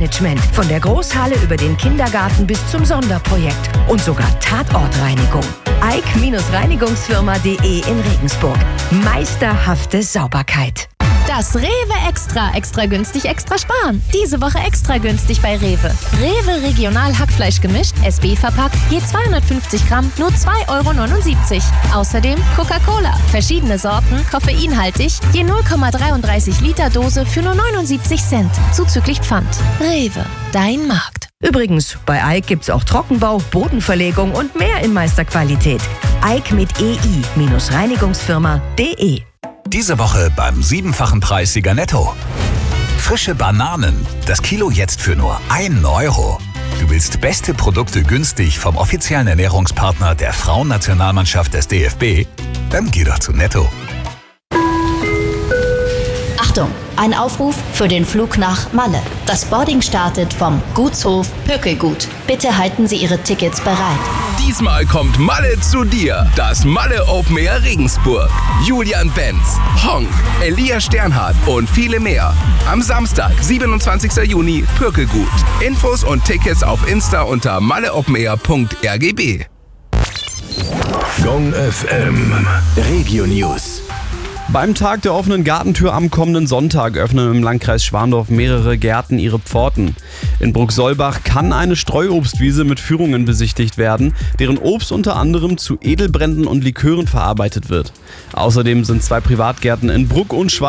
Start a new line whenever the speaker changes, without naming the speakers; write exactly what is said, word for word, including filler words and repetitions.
Projektmanagement. Von der Großhalle über den Kindergarten bis zum Sonderprojekt. Und sogar Tatortreinigung. eik-reinigungsfirma punkt de in Regensburg. Meisterhafte Sauberkeit.
Das Rewe Extra. Extra günstig, extra sparen. Diese Woche extra günstig bei Rewe. Rewe Regional Hackfleisch gemischt, S B verpackt, je zweihundertfünfzig Gramm, nur zwei Euro neunundsiebzig. Außerdem Coca-Cola. Verschiedene Sorten, koffeinhaltig, je null Komma dreiunddreißig Liter Dose für nur neunundsiebzig Cent. Zuzüglich Pfand. Rewe, dein Markt.
Übrigens, bei Eik gibt's auch Trockenbau, Bodenverlegung und mehr in Meisterqualität. Eik mit E I-Reinigungsfirma punkt de.
Diese Woche beim siebenfachen Preissieger Netto. Frische Bananen, das Kilo jetzt für nur einen Euro. Du willst beste Produkte günstig vom offiziellen Ernährungspartner der Frauennationalmannschaft des D F B? Dann geh doch zu Netto.
Achtung, ein Aufruf für den Flug nach Malle. Das Boarding startet vom Gutshof Pökelgut. Bitte halten Sie Ihre Tickets bereit.
Diesmal kommt Malle zu dir. Das Malle Open Air Regensburg. Julian Benz, Honk, Elia Sternhardt und viele mehr. Am Samstag, siebenundzwanzigster Juni, Pökelgut. Infos und Tickets auf Insta unter malleopenair punkt r g b.
Gong F M Regio News.
Beim Tag der offenen Gartentür am kommenden Sonntag öffnen im Landkreis Schwandorf mehrere Gärten ihre Pforten. In Brucksolbach kann eine Streuobstwiese mit Führungen besichtigt werden, deren Obst unter anderem zu Edelbränden und Likören verarbeitet wird. Außerdem sind zwei Privatgärten in Bruck und Schwandorf